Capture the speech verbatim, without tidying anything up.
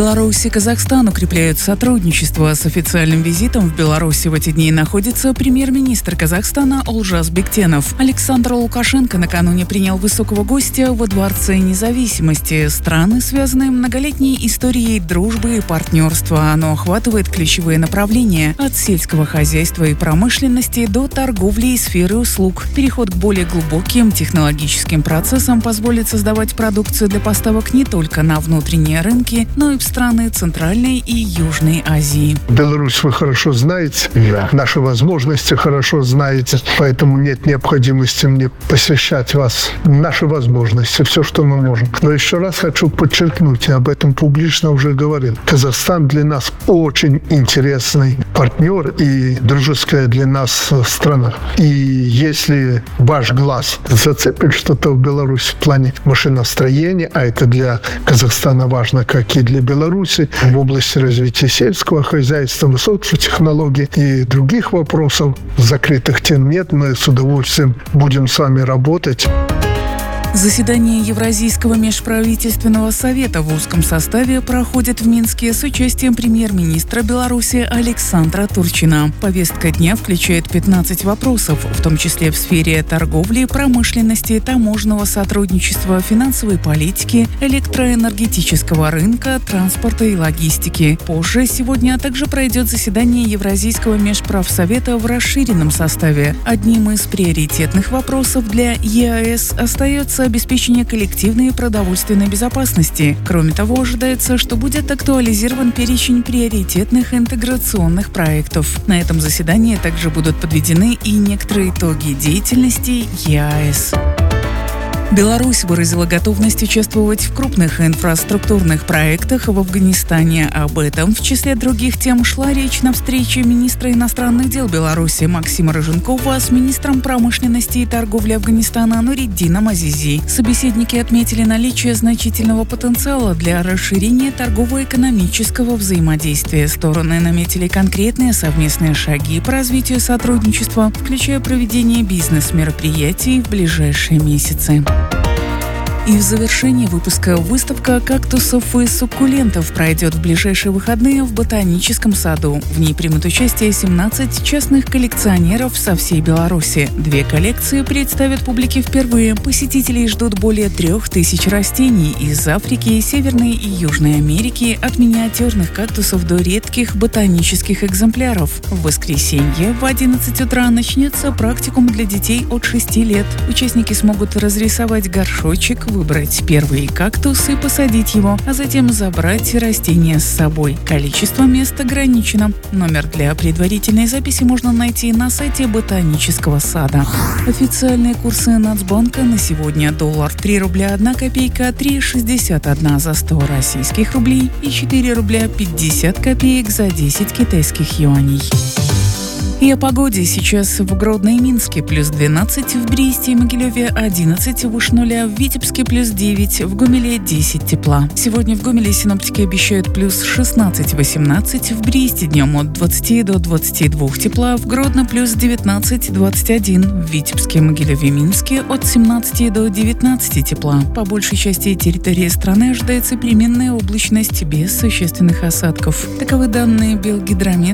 Беларусь и Казахстан укрепляют сотрудничество. С официальным визитом в Беларуси в эти дни находится премьер-министр Казахстана Олжас Бектенов. Александр Лукашенко накануне принял высокого гостя во Дворце независимости. Страны связаны многолетней историей дружбы и партнерства. Оно охватывает ключевые направления от сельского хозяйства и промышленности до торговли и сферы услуг. Переход к более глубоким технологическим процессам позволит создавать продукцию для поставок не только на внутренние рынки, но и в страны Центральной и Южной Азии. Беларусь вы хорошо знаете, да. Наши возможности хорошо знаете, поэтому нет необходимости мне посвящать вас наши возможности, все, что мы можем. Но еще раз хочу подчеркнуть, я об этом публично уже говорил. Казахстан для нас очень интересный партнер и дружеская для нас страна. И если ваш глаз зацепит что-то в Беларуси в плане машиностроения, а это для Казахстана важно, как и для Беларуси, в области развития сельского хозяйства, высоких технологий и других вопросов, закрытых тем нет, мы с удовольствием будем с вами работать. Заседание Евразийского межправительственного совета в узком составе проходит в Минске с участием премьер-министра Беларуси Александра Турчина. Повестка дня включает пятнадцать вопросов, в том числе в сфере торговли, промышленности, таможенного сотрудничества, финансовой политики, электроэнергетического рынка, транспорта и логистики. Позже сегодня также пройдет заседание Евразийского межправсовета в расширенном составе. Одним из приоритетных вопросов для ЕАЭС остается обеспечение коллективной продовольственной безопасности. Кроме того, ожидается, что будет актуализирован перечень приоритетных интеграционных проектов. На этом заседании также будут подведены и некоторые итоги деятельности ЕАЭС. Беларусь выразила готовность участвовать в крупных инфраструктурных проектах в Афганистане. Об этом, в числе других тем, шла речь на встрече министра иностранных дел Беларуси Максима Рыженкова с министром промышленности и торговли Афганистана Нуриддином Азизи. Собеседники отметили наличие значительного потенциала для расширения торгово-экономического взаимодействия. Стороны наметили конкретные совместные шаги по развитию сотрудничества, включая проведение бизнес-мероприятий в ближайшие месяцы. И в завершении выпуска выставка кактусов и суккулентов пройдет в ближайшие выходные в Ботаническом саду. В ней примут участие семнадцать частных коллекционеров со всей Беларуси. Две коллекции представят публике впервые. Посетителей ждут более трех тысяч растений из Африки, Северной и Южной Америки, от миниатюрных кактусов до редких ботанических экземпляров. В воскресенье в одиннадцать утра начнется практикум для детей от шести лет. Участники смогут разрисовать горшочек, выбрать первый кактус и посадить его, а затем забрать растение с собой. Количество мест ограничено. Номер для предварительной записи можно найти на сайте Ботанического сада. Официальные курсы Нацбанка на сегодня: доллар три рубля одна копейка, три шестьдесят один за сто российских рублей и четыре рубля пятьдесят копеек за десять китайских юаней. И о погоде. Сейчас в Гродно и Минске плюс двенадцать, в Бресте и Могилеве одиннадцать, выше нуля, в Витебске плюс девять, в Гомеле десять тепла. Сегодня в Гомеле синоптики обещают плюс шестнадцать-восемнадцать, в Бресте днем от двадцати до двадцати двух тепла, в Гродно плюс девятнадцать-двадцать один, в Витебске, Могилеве и Минске от семнадцати до девятнадцати тепла. По большей части территории страны ожидается переменная облачность без существенных осадков. Таковы данные Белгидромет.